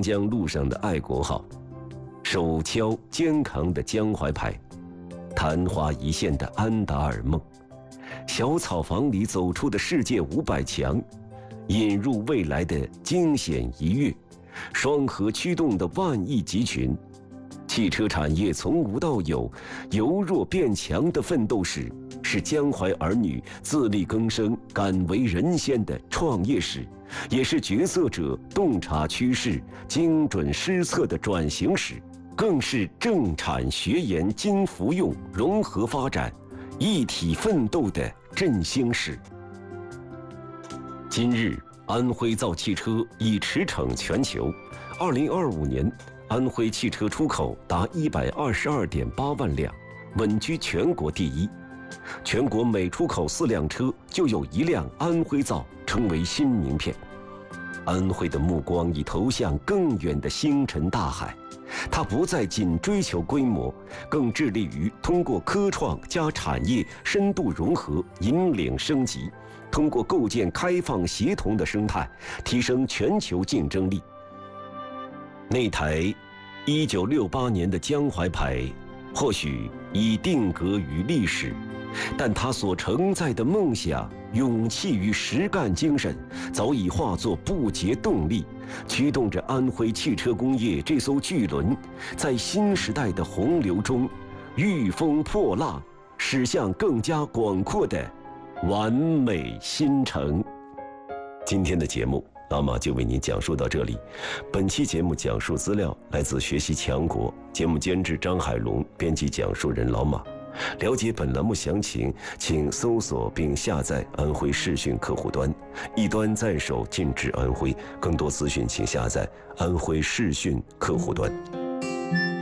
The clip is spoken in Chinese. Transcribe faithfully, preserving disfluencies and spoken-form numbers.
江路上的爱国号，手敲肩扛的江淮牌，昙花一现的安达尔梦，小草房里走出的世界五百强，引入未来的惊险一跃，双核驱动的万亿集群，汽车产业从无到有、由弱变强的奋斗史，是江淮儿女自力更生、敢为人先的创业史，也是决策者洞察趋势、精准施策的转型史，更是政产学研金服用、融合发展、一体奋斗的振兴史。今日，安徽造汽车已驰骋全球。二零二五年，安徽汽车出口达一百二十二点八万辆，稳居全国第一。全国每出口四辆车，就有一辆安徽造，成为新名片。安徽的目光已投向更远的星辰大海，它不再仅追求规模，更致力于通过科创加产业深度融合，引领升级，通过构建开放协同的生态，提升全球竞争力。那台一九六八年的江淮牌，或许已定格于历史，但它所承载的梦想、勇气与实干精神，早已化作不竭动力，驱动着安徽汽车工业这艘巨轮，在新时代的洪流中御风破浪，驶向更加广阔的完美新城。今天的节目，老马就为您讲述到这里。本期节目讲述资料来自学习强国，节目监制张海龙，编辑讲述人老马。了解本栏目详情，请搜索并下载安徽视讯客户端，一端在手，尽至安徽。更多资讯请下载安徽视讯客户端。